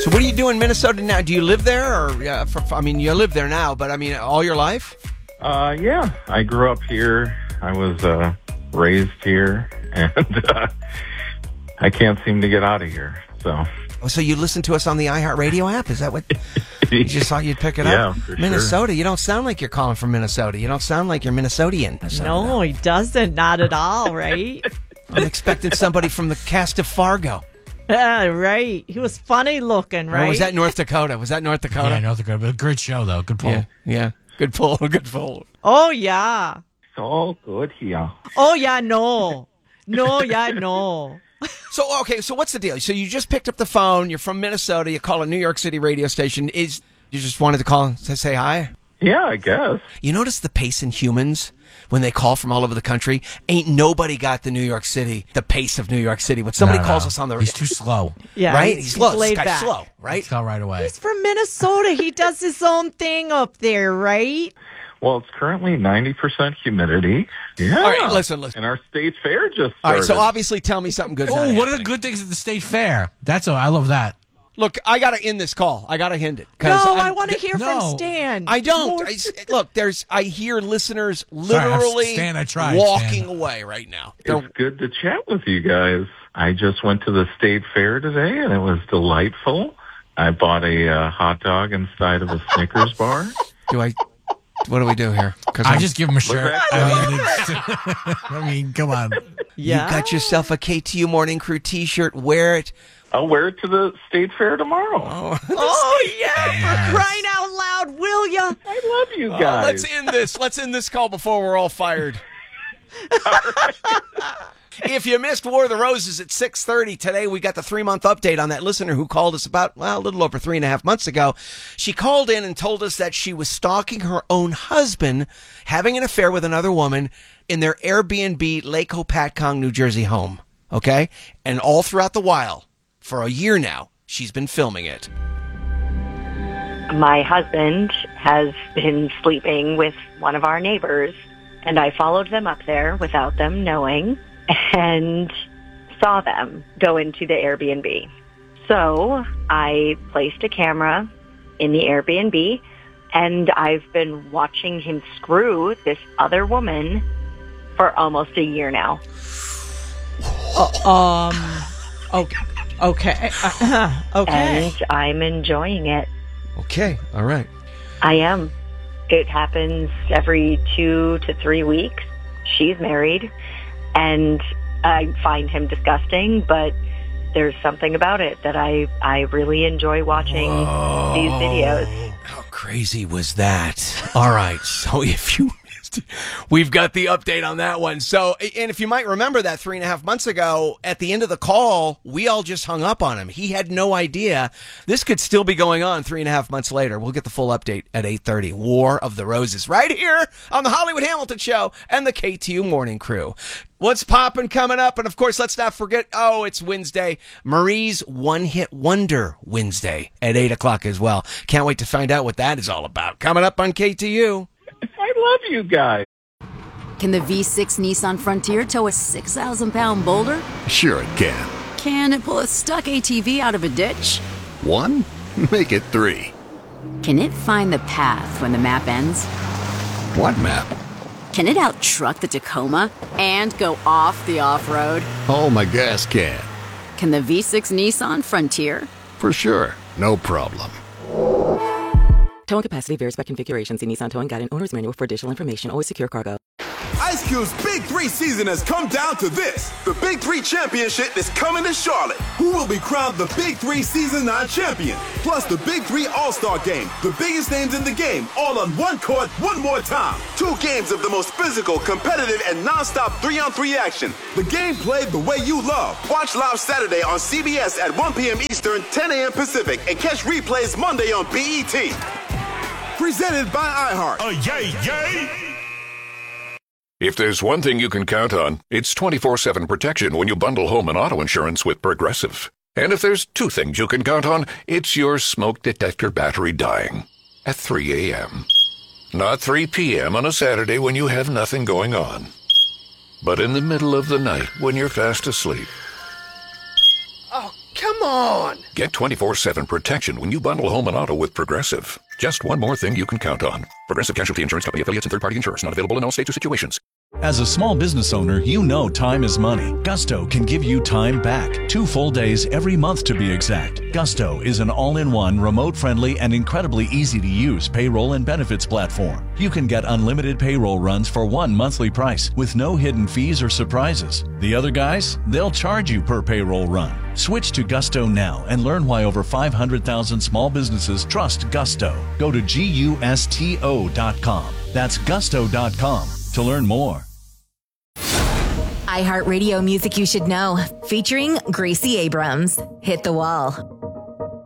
So what do you do in Minnesota now? Do you live there? Or you live there now, but all your life? Yeah. I grew up here. I was raised here, and I can't seem to get out of here. So you listen to us on the iHeartRadio app? Is that what you just thought you'd pick it up? Yeah, for Minnesota. Sure. You don't sound like you're calling from Minnesota. You don't sound like you're Minnesotian. No, he doesn't. Not at all, right? I'm expecting somebody from the cast of Fargo. Right. He was funny looking, right? Or was that North Dakota? Yeah, North Dakota. But great show, though. Good pull. Yeah. Good pull. Oh, yeah. So good here. Oh, yeah, no. No, yeah, no. So what's the deal? So you just picked up the phone. You're from Minnesota. You call a New York City radio station. You just wanted to call to say hi? Yeah, I guess. You notice the pace in humans when they call from all over the country? Ain't nobody got the pace of New York City. When somebody calls us on the... He's too slow. Yeah, right? He's slow. laid This guy's back. slow, right? Let's tell right away. He's from Minnesota. He does his own thing up there, right? Well, it's currently 90% humidity. Yeah. All right, listen. And our state fair just started. All right, so obviously tell me something good. Oh, what are the good things at the state fair? I love that. Look, I got to end this call. I got to end it. No, I want to hear from Stan. I don't. I hear listeners literally Stan, I tried, walking Stan. away right now. It's good to chat with you guys. I just went to the state fair today, and it was delightful. I bought a hot dog inside of a Snickers bar. What do we do here? I just give him a shirt. I mean, come on. Yeah. You got yourself a KTU Morning Crew T-shirt. Wear it. I'll wear it to the state fair tomorrow. Oh, yeah, for crying out loud, will ya? I love you guys. Let's end this call before we're all fired. If you missed War of the Roses at 6:30 today, we got the 3-month update on that listener who called us about, a little over 3.5 months ago. She called in and told us that she was stalking her own husband, having an affair with another woman in their Airbnb Lake Hopatcong, New Jersey home. Okay? And all throughout the while, for a year now, she's been filming it. My husband has been sleeping with one of our neighbors, and I followed them up there without them knowing and saw them go into the Airbnb. So I placed a camera in the Airbnb, and I've been watching him screw this other woman for almost a year now. Okay. Okay. And I'm enjoying it. Okay. All right. I am. It happens every 2 to 3 weeks. She's married, and I find him disgusting, but there's something about it that I really enjoy watching these videos. How crazy was that? All right. So if you missed it, we've got the update on that one. So, and if you might remember that 3.5 months ago, at the end of the call, we all just hung up on him. He had no idea this could still be going on 3.5 months later. We'll get the full update at 8:30. War of the Roses right here on the Hollywood Hamilton Show and the KTU Morning Crew. What's poppin' coming up? And of course, let's not forget, it's Wednesday. Marie's One Hit Wonder Wednesday at 8 o'clock as well. Can't wait to find out what that is all about. Coming up on KTU. I love you guys. Can the V6 Nissan Frontier tow a 6,000-pound boulder? Sure it can. Can it pull a stuck ATV out of a ditch? 1? Make it 3. Can it find the path when the map ends? What map? Can it out-truck the Tacoma and go off the off-road? Oh, my gas can. Can the V6 Nissan Frontier? For sure. No problem. Towing capacity varies by configuration. See Nissan Towing Guide and Owner's Manual for additional information. Always secure cargo. Ice Cube's Big 3 season has come down to this. The Big 3 Championship is coming to Charlotte. Who will be crowned the Big 3 Season 9 champion? Plus the Big 3 All-Star Game. The biggest names in the game, all on one court, one more time. 2 games of the most physical, competitive, and non-stop 3-on-3 action. The game played the way you love. Watch live Saturday on CBS at 1 p.m. Eastern, 10 a.m. Pacific, and catch replays Monday on BET. Presented by iHeart. Yay! If there's one thing you can count on, it's 24/7 protection when you bundle home and auto insurance with Progressive. And if there's 2 things you can count on, it's your smoke detector battery dying at 3 a.m. Not 3 p.m. on a Saturday when you have nothing going on, but in the middle of the night when you're fast asleep. Come on! Get 24/7 protection when you bundle home and auto with Progressive. Just one more thing you can count on. Progressive Casualty Insurance Company affiliates and third-party insurers. Not available in all states or situations. As a small business owner, you know time is money. Gusto can give you time back. 2 full days every month to be exact. Gusto is an all-in-one, remote-friendly, and incredibly easy-to-use payroll and benefits platform. You can get unlimited payroll runs for one monthly price with no hidden fees or surprises. The other guys, they'll charge you per payroll run. Switch to Gusto now and learn why over 500,000 small businesses trust Gusto. Go to GUSTO.com. That's Gusto.com to learn more. iHeartRadio Music You Should Know, featuring Gracie Abrams. Hit the Wall.